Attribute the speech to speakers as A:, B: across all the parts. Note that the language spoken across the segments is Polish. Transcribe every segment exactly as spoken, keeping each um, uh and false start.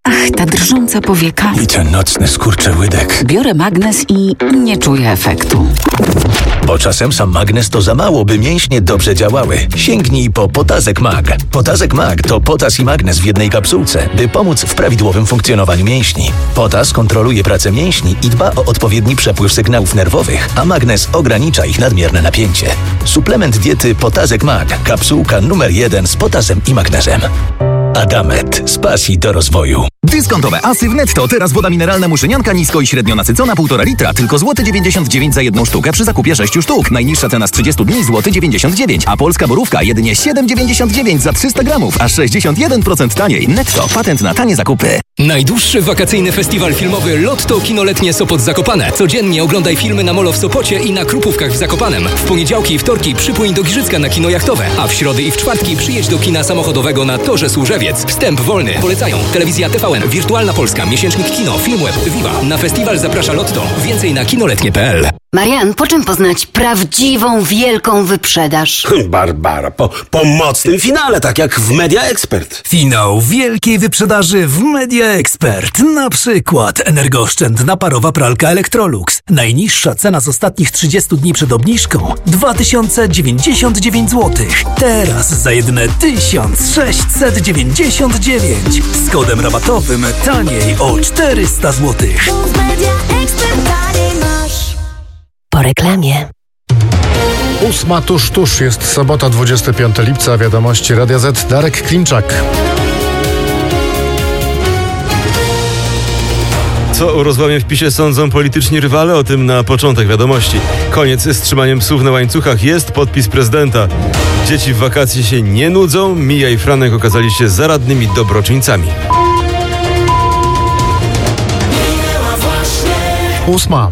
A: Ach, ta drżąca powieka.
B: I ten nocny skurczyłydek.
A: Biorę magnes i nie czuję efektu.
B: Bo czasem sam magnes to za mało, by mięśnie dobrze działały. Sięgnij po Potazek Mag. Potazek Mag to potas i magnes w jednej kapsułce, by pomóc w prawidłowym funkcjonowaniu mięśni. Potas kontroluje pracę mięśni i dba o odpowiedni przepływ sygnałów nerwowych, a magnes ogranicza ich nadmierne napięcie. Suplement diety Potazek Mag. Kapsułka numer jeden z potasem i magnezem. Adamet. Z pasji do rozwoju.
C: Dyskontowe asy w Netto. Teraz woda mineralna Muszynianka nisko i średnio nasycona półtora litra. Tylko złoty dziewięćdziesiąt dziewięć za jedną sztukę przy zakupie sześciu sztuk. Najniższa cena z trzydziestu dni złoty dziewięćdziesiąt dziewięć. A polska borówka jedynie siedem dziewięćdziesiąt dziewięć za trzysta gramów. Aż sześćdziesiąt jeden procent taniej. Netto. Patent na tanie zakupy.
D: Najdłuższy wakacyjny festiwal filmowy Lotto Kinoletnie Sopot Zakopane. Codziennie oglądaj filmy na Molo w Sopocie i na Krupówkach w Zakopanem. W poniedziałki i wtorki przypłyń do Giżycka na kino jachtowe, a w środy i w czwartki przyjedź do kina samochodowego na Torze Służewiec. Wstęp wolny. Polecają Telewizja T V N, Wirtualna Polska, Miesięcznik Kino, Filmweb, Viva. Na festiwal zaprasza Lotto. Więcej na kinoletnie kropka p l.
E: Marian, po czym poznać prawdziwą, wielką wyprzedaż?
F: Barbara, po, po mocnym finale, tak jak w Media Expert.
G: Finał wielkiej wyprzedaży w Media Expert. Na przykład energooszczędna parowa pralka Electrolux. Najniższa cena z ostatnich trzydziestu dni przed obniżką dwa tysiące dziewięćdziesiąt dziewięć złotych. Teraz za jedyne tysiąc sześćset dziewięćdziesiąt dziewięć. Z kodem rabatowym taniej o czterysta złotych.
E: Po reklamie.
H: Ósma tuż, tuż. Jest sobota, dwudziestego piątego lipca. Wiadomości Radia Z. Darek Klimczak.
I: Co o rozłamie w PiSie sądzą polityczni rywale? O tym na początek wiadomości. Koniec z trzymaniem psów na łańcuchach. Jest podpis prezydenta. Dzieci w wakacje się nie nudzą. Mija i Franek okazali się zaradnymi dobroczyńcami.
H: Ósma.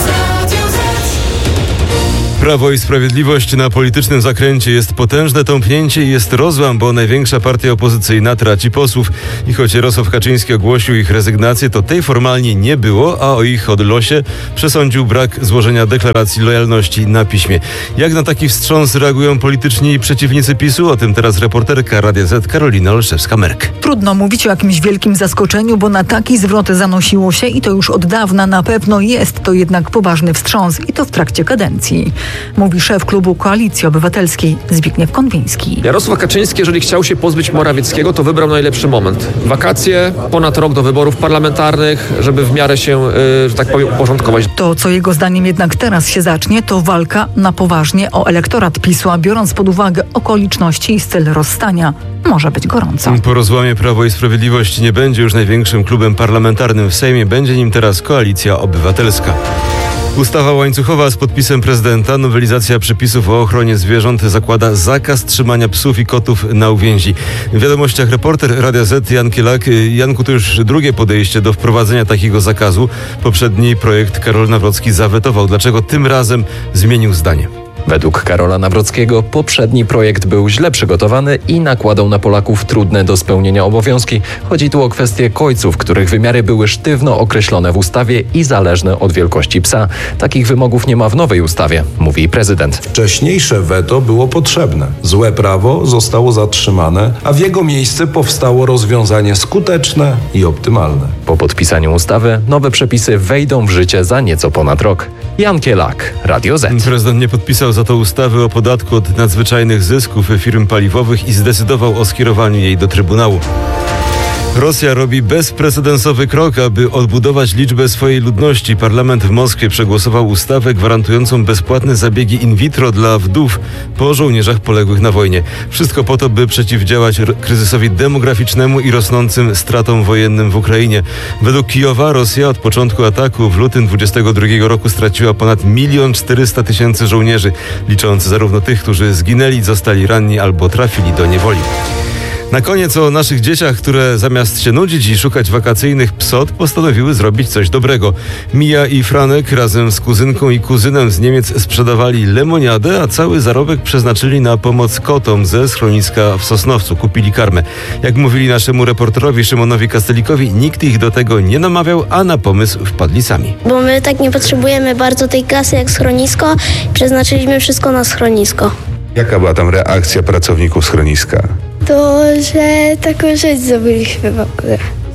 I: Prawo i Sprawiedliwość na politycznym zakręcie. Jest potężne tąpnięcie i jest rozłam, bo największa partia opozycyjna traci posłów. I choć Jarosław Kaczyński ogłosił ich rezygnację, to tej formalnie nie było, a o ich odlosie przesądził brak złożenia deklaracji lojalności na piśmie. Jak na taki wstrząs reagują polityczni przeciwnicy PiSu? O tym teraz reporterka Radia Z Karolina Olszewska-Merk.
J: Trudno mówić o jakimś wielkim zaskoczeniu, bo na taki zwrot zanosiło się i to już od dawna. Na pewno jest to jednak poważny wstrząs i to w trakcie kadencji. Mówi szef klubu Koalicji Obywatelskiej Zbigniew Konwiński.
K: Jarosław Kaczyński, jeżeli chciał się pozbyć Morawieckiego, to wybrał najlepszy moment. Wakacje, ponad rok do wyborów parlamentarnych, żeby w miarę się, yy, że tak powiem, uporządkować.
J: To, co jego zdaniem jednak teraz się zacznie, to walka na poważnie o elektorat PiSu, a biorąc pod uwagę okoliczności i styl rozstania, może być gorąco.
I: Po rozłamie Prawo i Sprawiedliwość nie będzie już największym klubem parlamentarnym w Sejmie, będzie nim teraz Koalicja Obywatelska. Ustawa łańcuchowa z podpisem prezydenta. Nowelizacja przepisów o ochronie zwierząt zakłada zakaz trzymania psów i kotów na uwięzi. W wiadomościach reporter Radia Z Jan Kielak. Janku, to już drugie podejście do wprowadzenia takiego zakazu. Poprzedni projekt Karol Nawrocki zawetował. Dlaczego tym razem zmienił zdanie?
L: Według Karola Nawrockiego poprzedni projekt był źle przygotowany i nakładał na Polaków trudne do spełnienia obowiązki. Chodzi tu o kwestię kojców, których wymiary były sztywno określone w ustawie i zależne od wielkości psa. Takich wymogów nie ma w nowej ustawie, mówi prezydent.
M: Wcześniejsze weto było potrzebne. Złe prawo zostało zatrzymane, a w jego miejsce powstało rozwiązanie skuteczne i optymalne.
L: Po podpisaniu ustawy nowe przepisy wejdą w życie za nieco ponad rok. Jan Kielak, Radio Z.
I: Prezydent nie podpisał za to ustawy o podatku od nadzwyczajnych zysków firm paliwowych i zdecydował o skierowaniu jej do Trybunału. Rosja robi bezprecedensowy krok, aby odbudować liczbę swojej ludności. Parlament w Moskwie przegłosował ustawę gwarantującą bezpłatne zabiegi in vitro dla wdów po żołnierzach poległych na wojnie. Wszystko po to, by przeciwdziałać kryzysowi demograficznemu i rosnącym stratom wojennym w Ukrainie. Według Kijowa Rosja od początku ataku w lutym dwudziestego drugiego roku straciła ponad milion czterysta tysięcy żołnierzy, licząc zarówno tych, którzy zginęli, zostali ranni albo trafili do niewoli. Na koniec o naszych dzieciach, które zamiast się nudzić i szukać wakacyjnych psot, postanowiły zrobić coś dobrego. Mija i Franek razem z kuzynką i kuzynem z Niemiec sprzedawali lemoniadę, a cały zarobek przeznaczyli na pomoc kotom ze schroniska w Sosnowcu. Kupili karmę. Jak mówili naszemu reporterowi Szymonowi Kastelikowi, nikt ich do tego nie namawiał, a na pomysł wpadli sami.
N: Bo my tak nie potrzebujemy bardzo tej kasy jak schronisko, przeznaczyliśmy wszystko na schronisko.
O: Jaka była tam reakcja pracowników schroniska?
N: To, że taką rzecz zrobiliśmy w ogóle.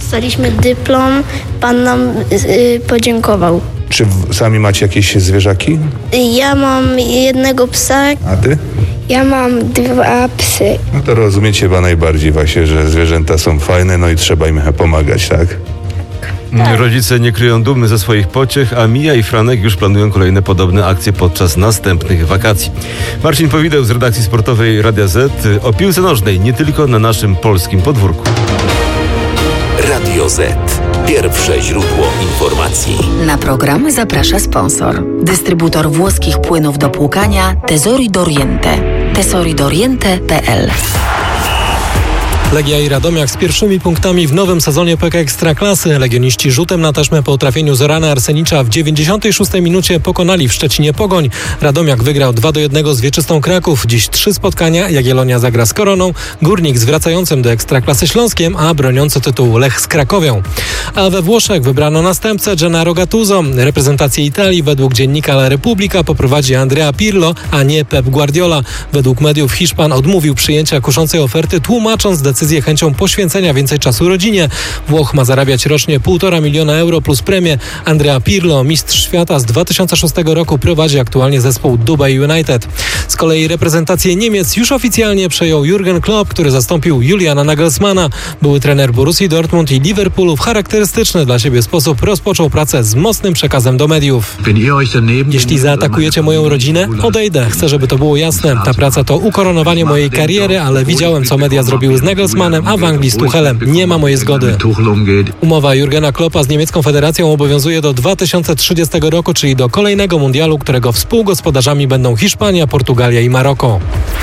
N: Dostaliśmy dyplom, pan nam yy, podziękował.
O: Czy w, sami macie jakieś zwierzaki?
N: Ja mam jednego psa.
O: A ty?
N: Ja mam dwa psy.
O: No to rozumiecie chyba najbardziej właśnie, że zwierzęta są fajne, no i trzeba im pomagać, tak?
I: Tak. Rodzice nie kryją dumy ze swoich pociech, a Mija i Franek już planują kolejne podobne akcje podczas następnych wakacji. Marcin Powideł z redakcji sportowej Radia Z o piłce nożnej, nie tylko na naszym polskim podwórku.
P: Radio Z. Pierwsze źródło informacji.
A: Na program zaprasza sponsor. Dystrybutor włoskich płynów do płukania Tesori d'Oriente. tesori d'Oriente kropka p l.
Q: Legia i Radomiak z pierwszymi punktami w nowym sezonie P K Ekstraklasy. Legioniści rzutem na taśmę po trafieniu Zorana Arsenicza w dziewięćdziesiątej szóstej minucie pokonali w Szczecinie Pogoń. Radomiak wygrał dwa do jednego z Wieczystą Kraków. Dziś trzy spotkania. Jagiellonia zagra z Koroną, Górnik z wracającym do Ekstraklasy Śląskiem, a broniący tytułu Lech z Krakowią. A we Włoszech wybrano następcę Gennaro Gattuso. Reprezentację Italii według dziennika La Repubblica poprowadzi Andrea Pirlo, a nie Pep Guardiola. Według mediów Hiszpan odmówił przyjęcia kuszącej oferty, tłumacząc decyzję chęcią poświęcenia więcej czasu rodzinie. Włoch ma zarabiać rocznie półtora miliona euro plus premię. Andrea Pirlo, mistrz świata z dwa tysiące szóstego roku, prowadzi aktualnie zespół Dubai United. Z kolei reprezentację Niemiec już oficjalnie przejął Jürgen Klopp, który zastąpił Juliana Nagelsmana. Były trener Borussii Dortmund i Liverpoolu w charakterystyczny dla siebie sposób rozpoczął pracę z mocnym przekazem do mediów. Jeśli zaatakujecie moją rodzinę, odejdę. Chcę, żeby to było jasne. Ta praca to ukoronowanie mojej kariery, ale widziałem, co media zrobiły z Nagelsmanem, a w Anglii z Tuchelem. Nie ma mojej zgody. Umowa Jurgena Kloppa z niemiecką federacją obowiązuje do dwa tysiące trzydziestego roku, czyli do kolejnego mundialu, którego współgospodarzami będą Hiszpania, Portugalia i Maroko.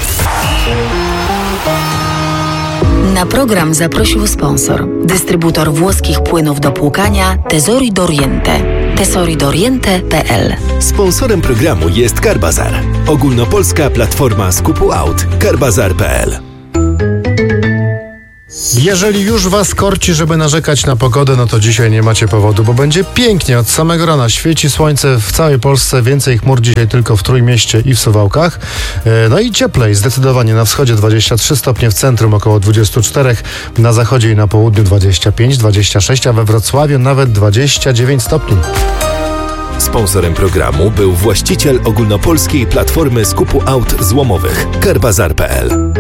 A: Na program zaprosił sponsor. Dystrybutor włoskich płynów do płukania Tesori d'Oriente. tesori d'Oriente kropka p l.
P: Sponsorem programu jest Carbazar. Ogólnopolska platforma skupu aut. Carbazar kropka p l.
H: Jeżeli już was korci, żeby narzekać na pogodę, no to dzisiaj nie macie powodu, bo będzie pięknie. Od samego rana świeci słońce w całej Polsce, więcej chmur dzisiaj tylko w Trójmieście i w Suwałkach. No i cieplej, zdecydowanie na wschodzie dwadzieścia trzy stopnie, w centrum około dwadzieścia cztery, na zachodzie i na południu dwadzieścia pięć, dwadzieścia sześć, a we Wrocławiu nawet dwadzieścia dziewięć stopni.
P: Sponsorem programu był właściciel ogólnopolskiej platformy skupu aut złomowych Carbazar kropka p l.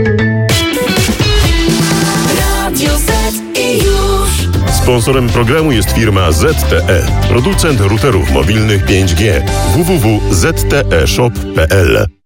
R: Sponsorem programu jest firma Z T E, producent routerów mobilnych pięć G. w w w kropka z t e shop kropka p l.